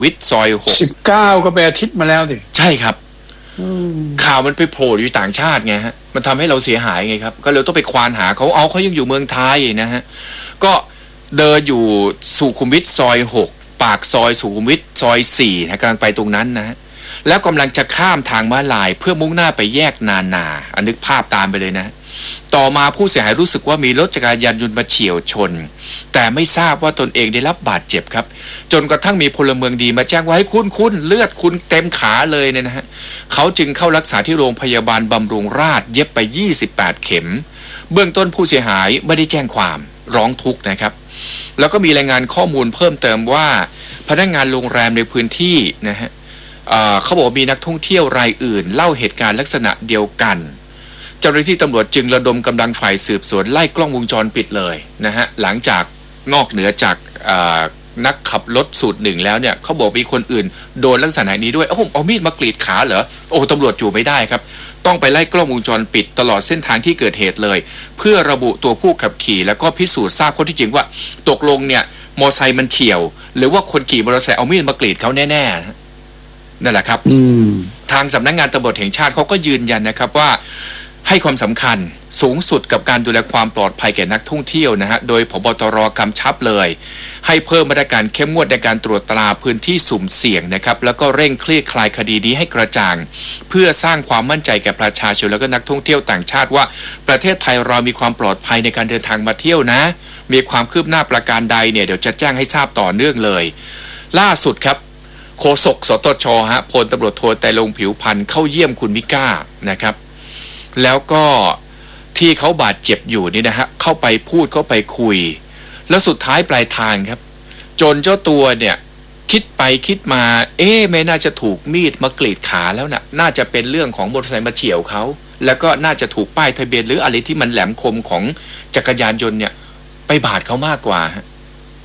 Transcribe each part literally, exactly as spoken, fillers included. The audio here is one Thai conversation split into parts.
วิทซอยหกสิบเก้าก็ไปอาทิตย์มาแล้วดิใช่ครับข่าวมันไปโผล่อยู่ต่างชาติไงฮะมันทำให้เราเสียหายไงครับก็เลยต้องไปควานหาเขาเอาเขายังอยู่เมืองไทยนะฮะก็เดินอยู่สุขุมวิทซอยหกปากซอยสุขุมวิทซอยสี่นะกำลังไปตรงนั้นนะฮะแล้วกำลังจะข้ามทางม้าลายเพื่อมุ่งหน้าไปแยกนานาอันนึกภาพตามไปเลยนะต่อมาผู้เสียหายรู้สึกว่ามีรถจักรยานยนต์มาเฉี่ยวชนแต่ไม่ทราบว่าตนเองได้รับบาดเจ็บครับจนกระทั่งมีพลเมืองดีมาแจ้งว่าให้คุณคุณเลือดคุณเต็มขาเลยเนี่ยนะฮะเขาจึงเข้ารักษาที่โรงพยาบาลบำรุงราษฎร์เย็บไปยี่สิบแปดเข็มเบื้องต้นผู้เสียหายไม่ได้แจ้งความร้องทุกข์นะครับแล้วก็มีรายงานข้อมูลเพิ่มเติมว่าพนักงานโรงแรมในพื้นที่นะฮะเขาบอกมีนักท่องเที่ยวรายอื่นเล่าเหตุการณ์ลักษณะเดียวกันเจ้าหน้าที่ตำรวจจึงระดมกำลังฝ่ายสืบสวนไล่กล้องวงจรปิดเลยนะฮะหลังจากนอกเหนือจากนักขับรถสูตรหนึ่งแล้วเนี่ยเขาบอกมีคนอื่นโดนลักษณะนี้ด้วยเอ้าเอามีดมากรีดขาเหรอโอ้ตำรวจอยู่ไม่ได้ครับต้องไปไล่กล้องวงจรปิดตลอดเส้นทางที่เกิดเหตุเลยเพื่อระบุตัวผู้ขับขี่แล้วก็พิสูจน์ทราบข้อที่จริงว่าตกลงเนี่ยมอเตอร์ไซค์มันเฉี่ยวหรือว่าคนขี่มอเตอร์ไซค์เอามีดมากรีดเขาแน่ๆนั่นแหละครับทางสำนักงานตำรวจแห่งชาติเขาก็ยืนยันนะครับว่าให้ความสำคัญสูงสุดกับการดูแลความปลอดภัยแก่นักท่องเที่ยวนะฮะโดยผบ.ตร.กำชับเลยให้เพิ่มมาตรการเข้มงวดในการตรวจตราพื้นที่สุ่มเสี่ยงนะครับแล้วก็เร่งคลี่คลายคดีนี้ให้กระจ่างเพื่อสร้างความมั่นใจแก่ประชาชนแล้วก็นักท่องเที่ยวต่างชาติว่าประเทศไทยเรามีความปลอดภัยในการเดินทางมาเที่ยวนะมีความคืบหน้าประการใดเนี่ยเดี๋ยวจะแจ้งให้ทราบต่อเนื่องเลยล่าสุดครับโฆษกสตช.ฮะพลตำรวจโทไตรรงค์ผิวพรรณเข้าเยี่ยมคุณมิก้านะครับแล้วก็ที่เขาบาดเจ็บอยู่นี่นะฮะเข้าไปพูดเข้าไปคุยแล้วสุดท้ายปลายทางครับจนเจ้าตัวเนี่ยคิดไปคิดมาเอ๊ะไม่น่าจะถูกมีดมากรีดขาแล้วนะน่าจะเป็นเรื่องของมอเตอร์ไซค์มาเฉี่ยวเขาแล้วก็น่าจะถูกป้ายทะเบียนหรืออะไรที่มันแหลมคมของจักรยานยนต์เนี่ยไปบาดเขามากกว่าฮะ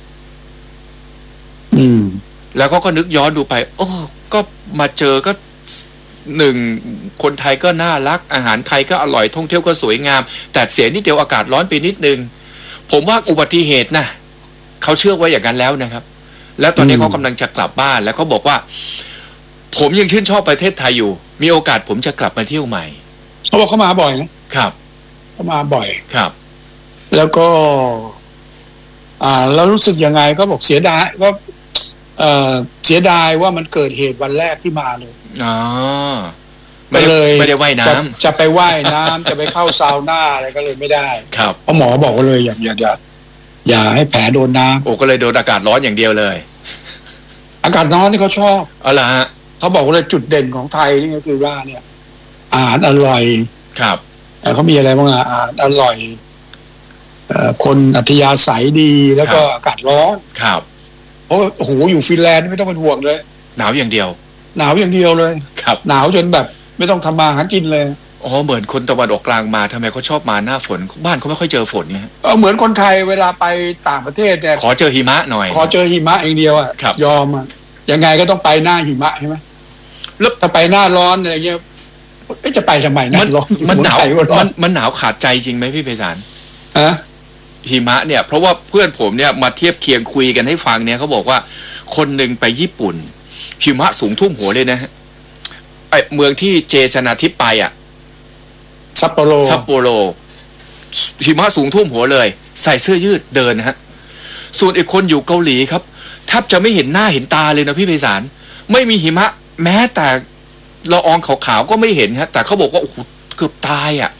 อืมแล้วก็ก็นึกย้อนดูไปโอ้ก็มาเจอก็หนึ่งคนไทยก็น่ารักอาหารไทยก็อร่อยท่องเที่ยวก็สวยงามแต่เสียนิดเดียวอากาศร้อนไปนิดนึงผมว่าอุบัติเหตุนะเขาเชื่อไว้อย่างนั้นแล้วนะครับแล้วตอนนี้เขากำลังจะกลับบ้านแล้วเขาบอกว่าผมยังชื่นชอบประเทศไทยอยู่มีโอกาสผมจะกลับมาเที่ยวใหม่เขาบอกเขามาบ่อยนะครับเขามาบ่อยครับแล้วก็อ่าแล้วรู้สึกยังไงก็บอกเสียดายก็เอ่อเสียดายว่ามันเกิดเหตุวันแรกที่มาเลยอ๋อก็เลยไม่ได้ว่ายน้ำจะไปว่ายน้ำจะไปเข้าซาวน่าอะไรก็เลยไม่ได้ครับเพราะหมอบอกว่าเลยอย่าอย่าอย่าอย่าให้แผลโดนน้ำโอ้ก็เลยโดนอากาศร้อนอย่างเดียวเลยอากาศร้อนนี่เขาชอบอ๋อเหรอฮะเขาบอกว่าเลยจุดเด่นของไทยนี่ก็คือว่าเนี่ยอาหารอร่อยครับเขามีอะไรบ้างอาหารอร่อยเอ่อคนอัธยาศัยดีแล้วก็อากาศร้อนครับโอ้โหอยู่ฟินแลนด์ไม่ต้องเป็นห่วงเลยหนาวอย่างเดียวหนาวอย่างเดียวเลยครับหนาวจนแบบไม่ต้องทำมาหากินเลยอ๋อเหมือนคนตะวันออกกลางมาทำไมเขาชอบมาหน้าฝนบ้านเขาไม่ค่อยเจอฝนเนี่ยเออเหมือนคนไทยเวลาไปต่างประเทศเนี่ยขอเจอหิมะหน่อยขอเจอหิมะอย่างเดียวอ่ะยอมอ่ะยังไงก็ต้องไปหน้าหิมะใช่ไหมแล้วถ้าไปหน้าร้อนอะไรเงี้ยจะไปทำไมหน้าร้อนมันหนาวมันมันหนาวขาดใจจริงไหมพี่ไพศาลฮะหิมะเนี่ยเพราะว่าเพื่อนผมเนี่ยมาเทียบเคียงคุยกันให้ฟังเนี่ยเขาบอกว่าคนหนึ่งไปญี่ปุ่นหิมะสูงท่วมหัวเลยนะฮะไอเมืองที่เจชนาทิพย์ไปอ่ะซัปโปโรซัปโปโรหิมะสูงท่วมหัวเลยใส่เสื้อยืดเดินนะฮะส่วนอีกคนอยู่เกาหลีครับแทบจะไม่เห็นหน้าเห็นตาเลยนะพี่ไพศาลไม่มีหิมะแม้แต่ละอองขาวๆก็ไม่เห็นฮะแต่เขาบอกว่าโอ้โหเกือบตายอ่ะ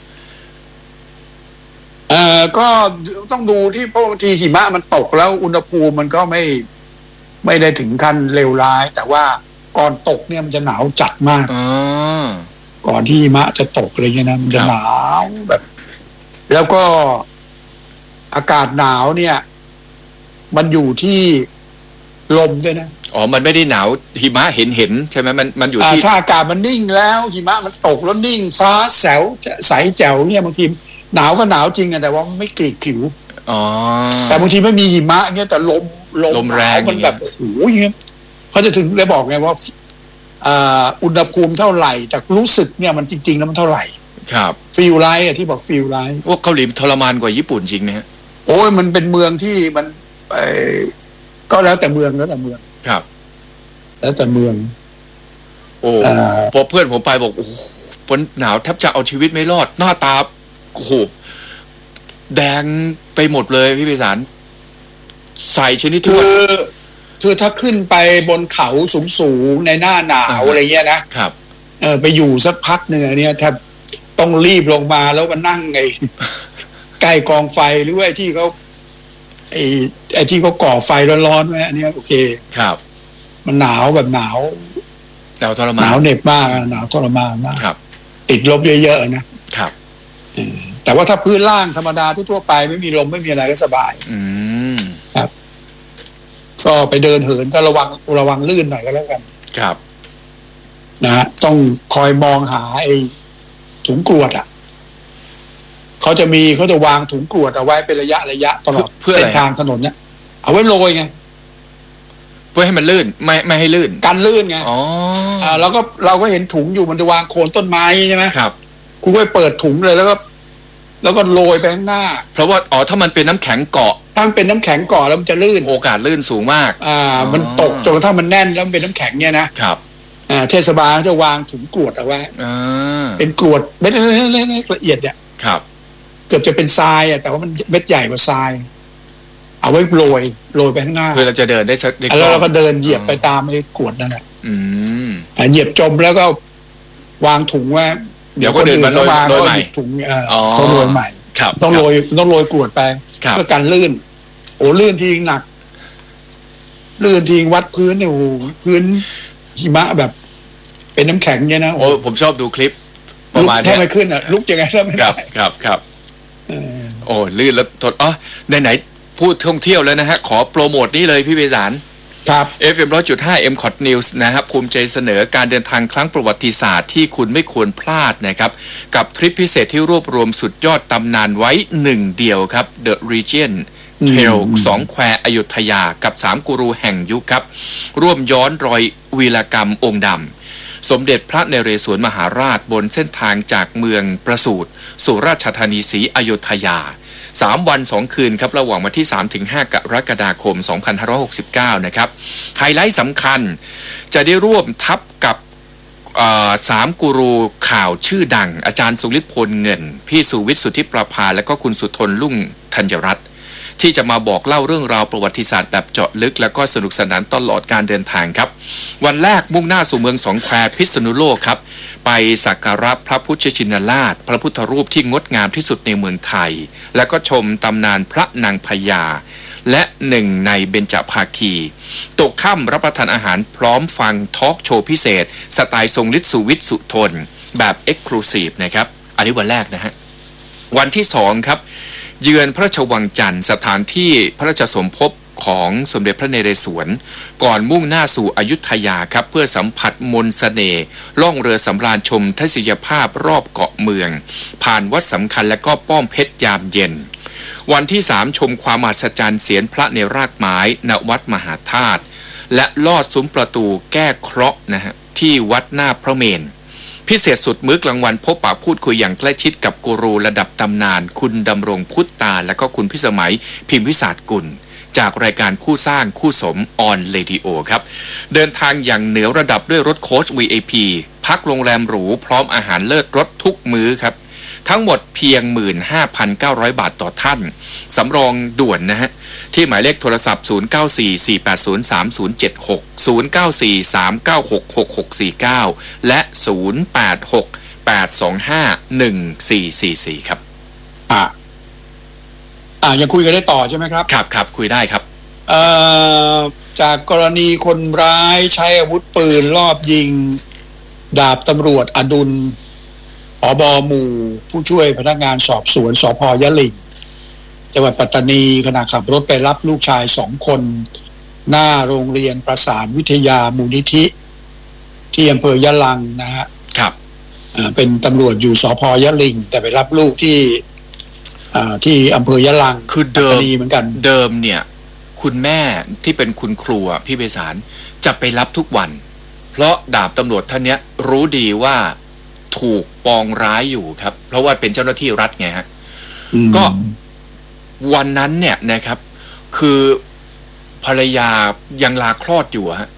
เอ่อก็ต้องดูที่เพราะบางทีหิมะมันตกแล้วอุณหภูมิมันก็ไม่ไม่ได้ถึงขั้นเลวร้ายแต่ว่าก่อนตกเนี่ยมันจะหนาวจัดมากก่อนที่หิมะจะตกอะไรเงี้ยนะมันจะหนาวแบบ แล้วก็อากาศหนาวเนี่ยมันอยู่ที่ลมด้วยนะอ๋อมันไม่ได้หนาวหิมะเห็นเห็นใช่ไหมมันมันอยู่ที่ถ้าอากาศมันนิ่งแล้วหิมะมันตกแล้วนิ่งฟ้าแสวใสแจ๋วเนี่ยบางทีหนาวก็หนาวจริงอะแต่ว่ามันไม่กรีดผิวอ๋อแต่บางทีไม่มีหิมะเนี่ยแต่ลมลมแรงมันแบบโอ้โหอย่างเงี้ยเขาจะถึงได้บอกไงว่าอ่าอุณหภูมิเท่าไหร่แต่รู้สึกเนี่ยมันจริงๆแล้วมันเท่าไหร่ครับฟีลไลท์อะที่บอกฟีลไลท์ว่าเกาหลีทรมานกว่าญี่ปุ่นจริงไหมฮะโอ้ยมันเป็นเมืองที่มันเออก็แล้วแต่เมืองแล้วแต่เมืองครับแล้วแต่เมืองโอ้พอเพื่อนผมไปบอกโอ้ฝนหนาวแทบจะเอาชีวิตไม่รอดหน้าตาโอ้โหแดงไปหมดเลยพี่ไพศาลใส่ชนิดที่ว่าคือถ้าขึ้นไปบนเขาสูงๆในหน้าหนาวอะไรเงี้ยนะครับเออไปอยู่สักพักหนึ่งเนี่ยแทบต้องรีบลงมาแล้วมานั่งไงใกล้กองไฟหรือว่าที่เขาไอ้ไอ้ที่เขาก่อไฟร้อนๆไว้อันนี้โอเคครับมันหนาวแบบหนาวหนาวทรมานหนาวเหน็บมากหนาวทรมานมากครับติดลบเยอะๆนะครับแต่ว่าถ้าพื้นล่างธรรมดาทั่วไปไม่มีลมไม่มีอะไรก็สบายอืมครับก็ไปเดินเหินก็ระวังระวังลื่นหน่อยก็แล้วกันครับนะฮะต้องคอยมองหาไอ้ถุงกรวดอ่ะเขาจะมีเขาจะวางถุงกรวดเอาไว้เป็นระยะระยะตลอดเส้นทางถนนเนี่ยเอาไว้โรยไงเพื่อให้มันลื่นไม่ไม่ให้ลื่นกันลื่นไงอ๋ออ่าแล้วก็เราก็เห็นถุงอยู่มันจะวางโคนต้นไม้ใช่ไหมครับกูก็เปิดถุงเลยแล้วก็แล้วก็โรยไปข้างหน้าเพราะว่าอ๋อถ้ามันเป็นน้ำแข็งเกาะถ้ามันเป็นน้ำแข็งเกาะแล้วมันจะลื่นโอกาสลื่นสูงมากอ่ามันตกจนกระทั่งมันแน่นแล้วมันเป็นน้ำแข็งเนี่ยนะครับอ่าเทศบาลจะวางถุงกรวดเอาไว้อ่าเป็นกรวดเม็ดเล็กๆละเอียดเนี่ยครับเกือบจะเป็นทรายอ่ะแต่ว่ามันเม็ดใหญ่กว่าทรายเอาไว้โรยโรยไปข้างหน้าเพื่อเราจะเดินได้สักแล้วเราก็เดินเหยียบไปตามไอ้กรวดนั่นแหละอืมเหยียบจมแล้วก็วางถุงไว้เดี๋ยวก็เดินมาโรยโรยใหม่ถุงเออเขาโรยใหม่ต้องโรยต้องโรยกรวดไปเพื่อกันลื่นโอ้ลื่นทีหนักลื่นทีวัดพื้นเนี่ยโอ้พื้นหิมะแบบเป็นน้ำแข็งเนี่ยนะโอ้ผมชอบดูคลิปประมาณนี้ถ้าไม่ขึ้นอ่ะลุกยังไงถ้าไม่ได้ครับครับโอ้ลื่นแล้วทดอ๋อไหนๆพูดท่องเที่ยวแล้วนะฮะขอโปรโมทนี่เลยพี่ไพศาลครับเอฟ เอ็ม หนึ่งร้อยจุดห้า เอ็ม คอท News นะครับภูมิใจเสนอการเดินทางครั้งประวัติศาสตร์ที่คุณไม่ควรพลาดนะครับกับทริปพิเศษที่รวบรวมสุดยอดตำนานไว้หนึ่งเดียวครับ The Regent Trail สองแควอยุธยากับสามกูรูแห่งยุคครับร่วมย้อนรอยวีรกรรมองค์ดำสมเด็จพระนเรศวรมหาราชบนเส้นทางจากเมืองประสูติสู่ราชธานีศรีอยุธยาสามวันสองคืนครับระหว่างวันที่ สามถึงห้า กรกฎาคม สองพันห้าร้อยหกสิบเก้า นะครับไฮไลท์สำคัญจะได้ร่วมทับกับสามกูรูข่าวชื่อดังอาจารย์สุฤทธิ์พลเงินพี่สุวิทย์สุทธิประภาและก็คุณสุทนลุ่งธัญรัตน์ที่จะมาบอกเล่าเรื่องราวประวัติศาสตร์แบบเจาะลึกและก็สนุกสนานตลอดการเดินทางครับวันแรกมุ่งหน้าสู่เมืองสองแควพิษณุโลกครับไปสักการะพระพุทธชินราชพระพุทธรูปที่งดงามที่สุดในเมืองไทยและก็ชมตำนานพระนางพญาและหนึ่งในเบญจภาคีตกค่ำรับประทานอาหารพร้อมฟังทอล์กโชว์พิเศษสไตล์ทรงฤทธิ์สุวิทย์สุทนแบบเอ็กซ์คลูซีฟนะครับอันนี้วันแรกนะฮะวันที่สองครับเยือนพระราชวังจันทร์สถานที่พระราชสมภพของสมเด็จพระนเรศวรก่อนมุ่งหน้าสู่อยุธยาครับเพื่อสัมผัสมนต์เสน่ห์ล่องเรือสำราญชมทัศนียภาพรอบเกาะเมืองผ่านวัดสำคัญและก็ป้อมเพชรยามเย็นวันที่สามชมความมหัศจรรย์เสียนพระในรากไม้ณวัดมหาธาตุและลอดซุ้มประตูแก้เคราะห์นะฮะที่วัดหน้าพระเมรุพิเศษสุดมื้อกลางวันพบปะพูดคุยอย่างใกล้ชิดกับกูรูระดับตำนานคุณดำรงพุทธาและก็คุณพิสมัยพิมพิศาสกุลจากรายการคู่สร้างคู่สมออนเรดิโอครับเดินทางอย่างเหนือระดับด้วยรถโค้ช วี ไอ พี พักโรงแรมหรูพร้อมอาหารเลิศรสทุกมื้อครับทั้งหมดเพียง หนึ่งหมื่นห้าพันเก้าร้อย บาทต่อท่านสำรองด่วนนะฮะที่หมายเลขโทรศัพท์ศูนย์ เก้า สี่ สี่ แปด ศูนย์ สาม ศูนย์ เจ็ด หก ศูนย์ เก้า สี่ สาม เก้า หก หก หก สี่ เก้าและศูนย์ แปด หก แปด สอง ห้า หนึ่ง สี่ สี่ สี่ครับอ่าอ่ายังคุยกันได้ต่อใช่ไหมครับครับครับคุยได้ครับเอ่อจากกรณีคนร้ายใช้อาวุธปืนรอบยิงดาบตำรวจอดุลผบ.หมู่ผู้ช่วยพนักงานสอบสวนสภ.ยะลิงจังหวัดปัตตานีขณะขับรถไปรับลูกชายสองคนหน้าโรงเรียนประสานวิทยามูลนิธิที่อำเภอยะลังนะฮะครับอ่าเป็นตำรวจอยู่สภ.ยะลิงแต่ไปรับลูกที่อ่าที่อำเภอยะลังคือเดิมเหมือนกันเดิมเนี่ยคุณแม่ที่เป็นคุณครูพี่ไพศาลจะไปรับทุกวันเพราะดาบตำรวจท่านเนี้ยรู้ดีว่าถูกปองร้ายอยู่ครับเพราะว่าเป็นเจ้าหน้าที่รัฐไงฮะก็วันนั้นเนี่ยนะครับคือภรรยายังลาคลอดอยู่ฮะ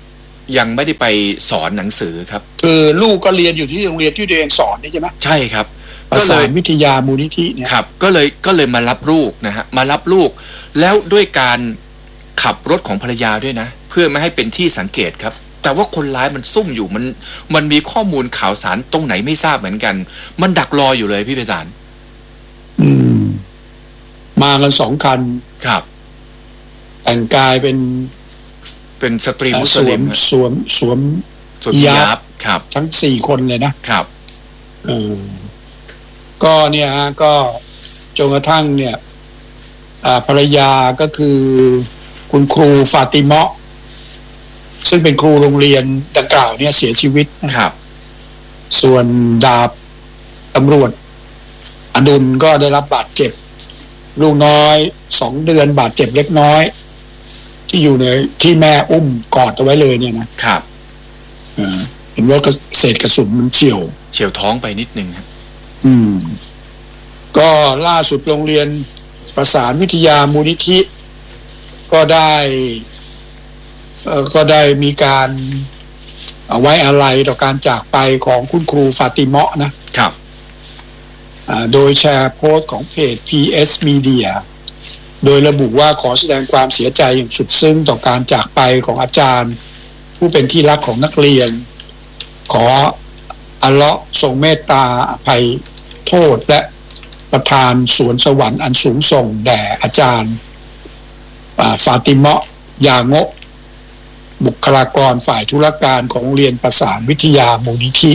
ยังไม่ได้ไปสอนหนังสือครับคือลูกก็เรียนอยู่ที่โรงเรียนที่ตัวเองสอนนี่ใช่ไหมใช่ครับประสานวิทยามูลนิธิเนี่ยครับก็เลยก็เลยมารับลูกนะฮะมารับลูกแล้วด้วยการขับรถของภรรยาด้วยนะเพื่อไม่ให้เป็นที่สังเกตครับแต่ว่าคนร้ายมันซุ่มอยู่มันมันมีข้อมูลข่าวสารตรงไหนไม่ทราบเหมือนกันมันดักรออยู่เลยพี่ไพศาลอืมมากันสองคันครับแต่งกายเป็นเป็นสตรีมุสลิมสวมสวมสวมฮิญาบครับทั้งสี่คนเลยนะครับเออก็เนี่ยฮะก็จนกระทั่งเนี่ยภรรยาก็คือคุณครูฟาติมะซึ่งเป็นครูโรงเรียนดังกล่าวเนี่ยเสียชีวิตครับส่วนดาบตำรวจอดุลก็ได้รับบาดเจ็บลูกน้อยสองเดือนบาดเจ็บเล็กน้อยที่อยู่ในที่แม่อุ้มกอดเอาไว้เลยเนี่ยนะครับเห็นว่าเศษกระสุนมันเฉี่ยวเฉี่ยวท้องไปนิดนึงครับอืมก็ล่าสุดโรงเรียนประสานวิทยามูลนิธิก็ได้เอ่อก็ได้มีการเอาไว้อาลัยต่อการจากไปของคุณครูฟาติมะนะครับอ่าโดยแชร์โพสต์ของเพจ พี เอส Media โดยระบุว่าขอแสดงความเสียใจอย่างสุดซึ้งต่อการจากไปของอาจารย์ผู้เป็นที่รักของนักเรียนขออัลเลาะห์ทรงเมตตาอภัยโทษและประทานสวนสวรรค์อันสูงส่งแด่อาจารย์ฟาติมะยาโงะบุคลากรฝ่ายธุรการของโรงเรียนประสานวิทยามูลนิธิ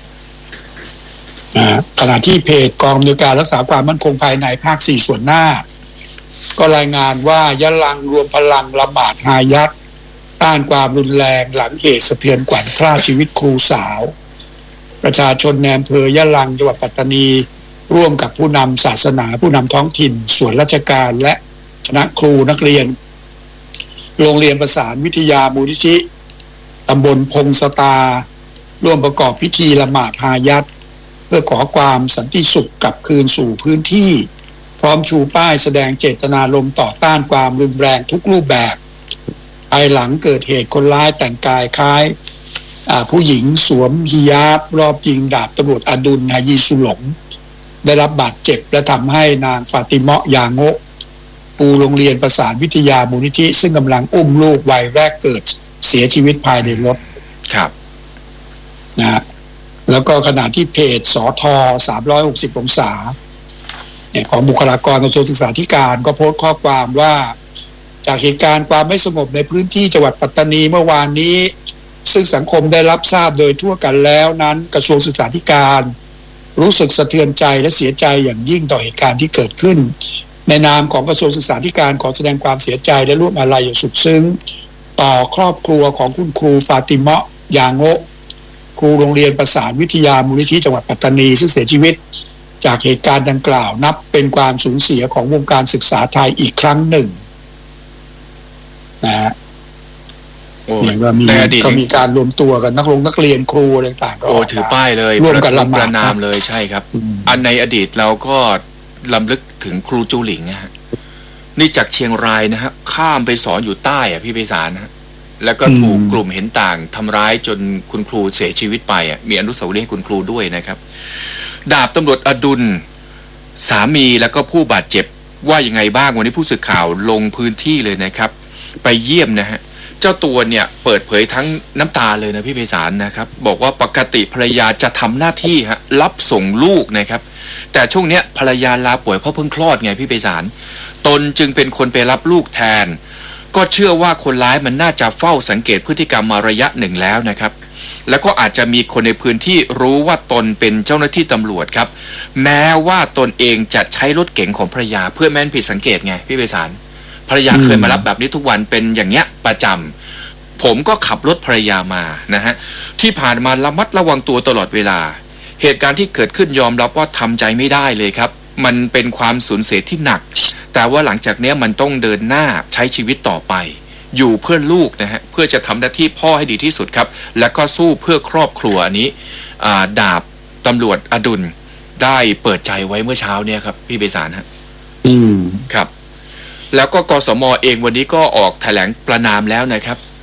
ขณะที่เพจกองอำนวยการรักษาความมั่นคงภายในภาคสี่ส่วนหน้าก็รายงานว่ายะลังรวมพลังละหมาดฮายัตต้านความรุนแรงหลังเหตุสะเทือนขวัญฆ่าชีวิตครูสาวประชาชนในอำเภอยะลังจังหวัดปัตตานีร่วมกับผู้นำศาสนาผู้นำท้องถิ่นส่วนราชการและคณะครูนักเรียนโรงเรียนประสานวิทยามูลนิธิตำบลพงสตาร่วมประกอบพิธีละหมาดฮายัตเพื่อขอความสันติสุขกลับคืนสู่พื้นที่พร้อมชูป้ายแสดงเจตนารมณ์ต่อต้านความรุนแรงทุกรูปแบบภายหลังเกิดเหตุคนร้ายแต่งกายคล้ายผู้หญิงสวมฮิญาบรอบยิงดาบตำรวจอดุลฮายีสุหลงได้รับบาดเจ็บและทำให้นางฟาติมะยาโงะครูโรงเรียนประสานวิทยามูลนิธิซึ่งกำลังอุ้มลูกวัยแรกเกิดเสียชีวิตภายในรถครับนะฮะแล้วก็ขณะที่เพจสทสามร้อยหกสิบองศาของบุคลากรกระทรวงศึกษาธิการก็โพสต์ข้อความว่าจากเหตุการณ์ความไม่สงบในพื้นที่จังหวัดปัตตานีเมื่อวานนี้ซึ่งสังคมได้รับทราบโดยทั่วกันแล้วนั้นกระทรวงศึกษาธิการรู้สึกสะเทือนใจและเสียใจอย่างยิ่งต่อเหตุการณ์ที่เกิดขึ้นในนามของกระทรวงศึกษาธิการขอแสดงความเสียใจและร่วมอาลัยอย่างสุดซึ้งต่อครอบครัวของคุณครูฟาติมะยาโงะครูโรงเรียนประสานวิทยามูลนิธิจังหวัดปัตตานีซึ่งเสียชีวิตจากเหตุการณ์ดังกล่าวนับเป็นความสูญเสียของวงการศึกษาไทยอีกครั้งหนึ่งนะฮะก็มีก็มีการรวมตัวกันนักลงนักเรียนครูอะไรต่างๆก็โอ้ถือป้ายเลยร่วมกันลำประนามเลยใช่ครับอันในอดีตเราก็ลำลึกถึงครูจูหลิงนะฮะนี่จากเชียงรายนะฮะข้ามไปสอนอยู่ใต้อ่ะพี่ไพศาลนะฮะแล้วก็ถูกกลุ่มเห็นต่างทำร้ายจนคุณครูเสียชีวิตไปอ่ะมีอนุสาวรีย์ให้คุณครูด้วยนะครับดาบตำรวจอดุลสามีแล้วก็ผู้บาดเจ็บว่ายังไงบ้างวันนี้ผู้สื่อข่าวลงพื้นที่เลยนะครับไปเยี่ยมนะฮะเจ้าตัวเนี่ยเปิดเผยทั้งน้ำตาเลยนะพี่ไพศาลนะครับบอกว่าปกติภรรยาจะทำหน้าที่ฮะรับส่งลูกนะครับแต่ช่วงเนี้ยภรรยาลาป่วยเพราะเพิ่งคลอดไงพี่ไพศาลตนจึงเป็นคนไปรับลูกแทนก็เชื่อว่าคนร้ายมันน่าจะเฝ้าสังเกตพฤติกรรมมาระยะหนึ่งแล้วนะครับแล้วก็อาจจะมีคนในพื้นที่รู้ว่าตนเป็นเจ้าหน้าที่ตำรวจครับแม้ว่าตนเองจะใช้รถเก๋งของภรรยาเพื่อแม่นผิดสังเกตไงพี่ไพศาลภรรยาเคยมารับแบบนี้ทุกวันเป็นอย่างเงี้ยประจำผมก็ขับรถภรรยามานะฮะที่ผ่านมาระมัดระวังตัวตลอดเวลาเหตุการณ์ที่เกิดขึ้นยอมรับว่าทำใจไม่ได้เลยครับมันเป็นความสูญเสียที่หนักแต่ว่าหลังจากนี้มันต้องเดินหน้าใช้ชีวิตต่อไปอยู่เพื่อลูกนะฮะเพื่อจะทำหน้าที่พ่อให้ดีที่สุดครับแล้วก็สู้เพื่อครอบครัวอันนี้ดาบตำรวจอดุลได้เปิดใจไว้เมื่อเช้าเนี่ยครับพี่ไพศาลฮะอืมครับแล้วก็กสม.เองวันนี้ก็ออกแถลงประณามแล้วนะครับ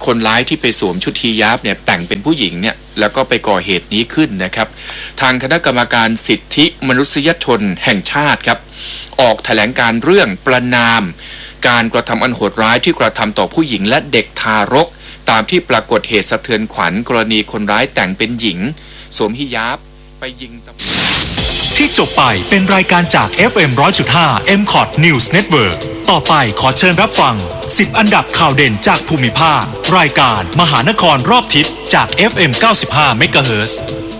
คนร้ายที่ไปสวมชุดฮีญาบเนี่ยแต่งเป็นผู้หญิงเนี่ยแล้วก็ไปก่อเหตุนี้ขึ้นนะครับทางคณะกรรมการสิทธิมนุษยชนแห่งชาติครับออกแถลงการเรื่องประณามการกระทำอันโหดร้ายที่กระทำต่อผู้หญิงและเด็กทารกตามที่ปรากฏเหตุสะเทือนขวัญกรณีคนร้ายแต่งเป็นหญิงสวมฮิญาบไปยิงตำรวจที่จบไปเป็นรายการจาก เอฟ เอ็ม หนึ่งร้อยจุดห้า เอ็ม คอท News Network ต่อไปขอเชิญรับฟังสิบอันดับข่าวเด่นจากภูมิภาครายการมหานครรอบทิศจาก เอฟ เอ็ม เก้าสิบห้า เมกะเฮิรตซ์